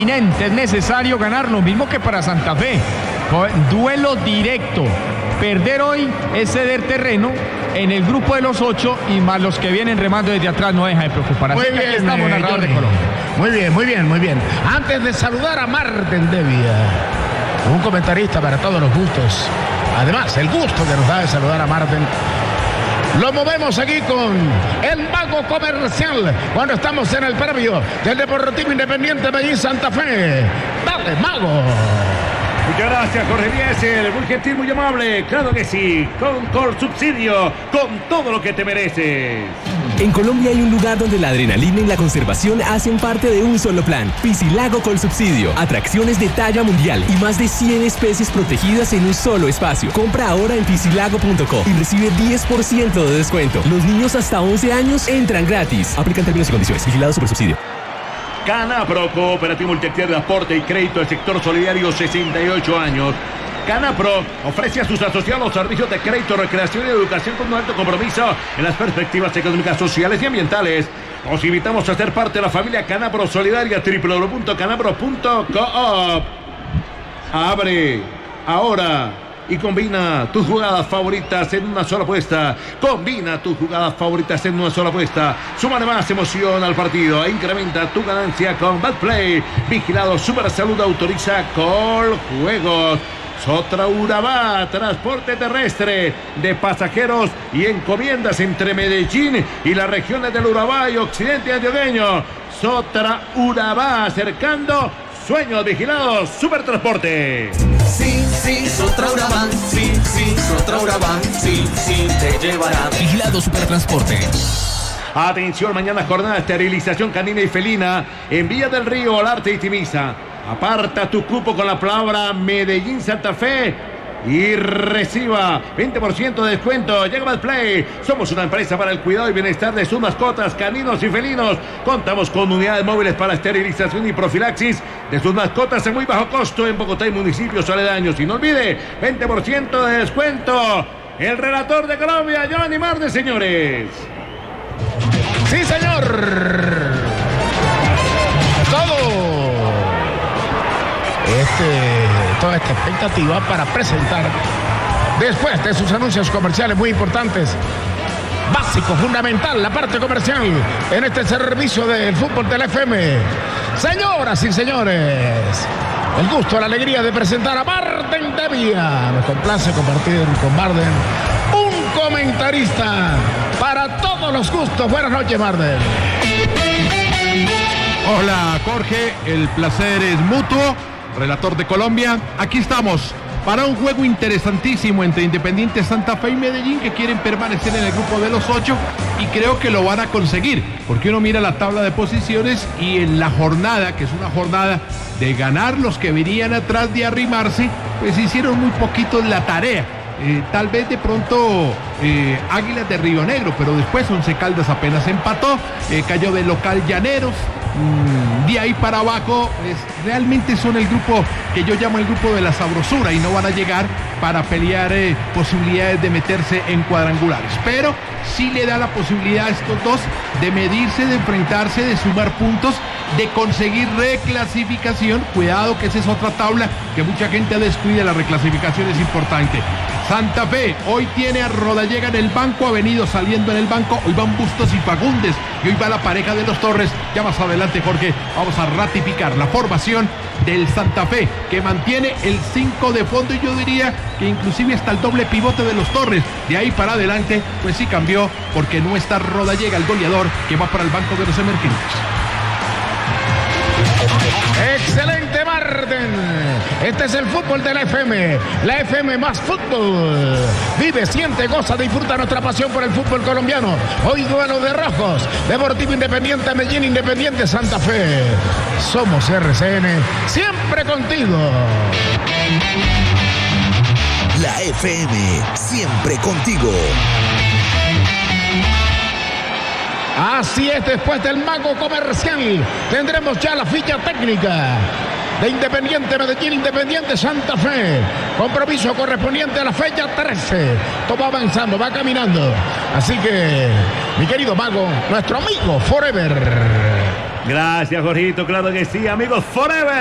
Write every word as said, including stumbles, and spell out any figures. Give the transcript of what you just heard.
Es necesario ganar, lo mismo que para Santa Fe. Duelo directo. Perder hoy es ceder terreno en el grupo de los ocho y más los que vienen remando desde atrás no deja de preocupar. Muy Así bien, que aquí estamos, eh, narrador de Johnny. Colombia. Muy bien, muy bien, muy bien. Antes de saludar a Marten Devia, un comentarista para todos los gustos. Además, el gusto que nos da de saludar a Marten. Lo movemos aquí con el mago comercial cuando estamos en el previo del Deportivo Independiente Medellín Santa Fe. Dale, mago. Muchas gracias, Jorge Biesel, muy gentil, muy amable. Claro que sí, con Col Subsidio, con todo lo que te mereces. En Colombia hay un lugar donde la adrenalina y la conservación hacen parte de un solo plan. Piscilago Col Subsidio. Atracciones de talla mundial y más de cien especies protegidas en un solo espacio. Compra ahora en piscilago punto co y recibe diez por ciento de descuento. Los niños hasta once años entran gratis. Aplican términos y condiciones. Vigilado Supersubsidio. Canapro, Cooperativo Multiactividad de Aporte y Crédito del Sector Solidario, sesenta y ocho años. Canapro ofrece a sus asociados servicios de crédito, recreación y educación con un alto compromiso en las perspectivas económicas, sociales y ambientales. Os invitamos a ser parte de la familia Canapro Solidaria. doble u doble u doble u punto canapro punto coop. Abre ahora y combina tus jugadas favoritas en una sola apuesta. Combina tus jugadas favoritas en una sola apuesta. Súmale más emoción al partido e incrementa tu ganancia con Betplay. Vigilado Super Salud, autoriza Coljuegos. Sotra Urabá, transporte terrestre de pasajeros y encomiendas entre Medellín y las regiones del Urabá y occidente antioqueño. Sotra Urabá, acercando sueños. Vigilados Supertransporte. Sí, sí, Sotra Urabá, sí, sí, Sotra Urabá, sí, sí, te llevará. Vigilado Supertransporte. Atención, mañana jornada de esterilización canina y felina en Villa del Río, Olarte y Timisa. Aparta tu cupo con la palabra Medellín Santa Fe y reciba veinte por ciento de descuento. Llega Betplay. Somos una empresa para el cuidado y bienestar de sus mascotas, caninos y felinos. Contamos con unidades móviles para esterilización y profilaxis de sus mascotas a muy bajo costo en Bogotá y municipios aledaños. Y no olvide, veinte por ciento de descuento. El relator de Colombia, Johnny Marde, señores. Sí, señor. Todo. Este, toda esta expectativa para presentar, después de sus anuncios comerciales muy importantes, básico, fundamental, la parte comercial en este servicio del fútbol de la F M. Señoras y señores, el gusto, la alegría de presentar a Marten Devia. Me complace compartir con Marden, un comentarista para todos los gustos. Buenas noches, Marden. Hola, Jorge, el placer es mutuo. Relator de Colombia, aquí estamos para un juego interesantísimo entre Independiente Santa Fe y Medellín, que quieren permanecer en el grupo de los ocho y creo que lo van a conseguir, porque uno mira la tabla de posiciones y en la jornada, que es una jornada de ganar, los que venían atrás de arrimarse, pues hicieron muy poquito la tarea. Eh, tal vez de pronto eh, Águilas de Río Negro, pero después Once Caldas apenas empató, eh, cayó de local Llaneros. Mm, de ahí para abajo es, realmente son el grupo que yo llamo el grupo de la sabrosura y no van a llegar para pelear eh, posibilidades de meterse en cuadrangulares, pero sí le da la posibilidad a estos dos de medirse, de enfrentarse, de sumar puntos, de conseguir reclasificación. Cuidado que esa es otra tabla que mucha gente descuida. La reclasificación es importante. Santa Fe hoy tiene a Rodallega en el banco, ha venido saliendo en el banco, hoy van Bustos y Fagundes y hoy va la pareja de los Torres. Ya más adelante, Jorge, vamos a ratificar la formación del Santa Fe, que mantiene el cinco de fondo y yo diría que inclusive hasta el doble pivote de los Torres. De ahí para adelante, pues sí cambió, porque no está Rodallega, el goleador, que va para el banco de los emergentes. Excelente, Marden. Este es el fútbol de la F M. La F M más fútbol. Vive, siente, goza, disfruta nuestra pasión por el fútbol colombiano. Hoy duelo de rojos. Deportivo Independiente Medellín, Independiente Santa Fe. Somos R C N, siempre contigo. La F M, siempre contigo. Así es, después del mago comercial tendremos ya la ficha técnica de Independiente Medellín, Independiente Santa Fe. Compromiso correspondiente a la fecha trece. Todo va avanzando, va caminando. Así que, mi querido mago, nuestro amigo forever. Gracias, Jorgito. Claro que sí, amigos. Forever.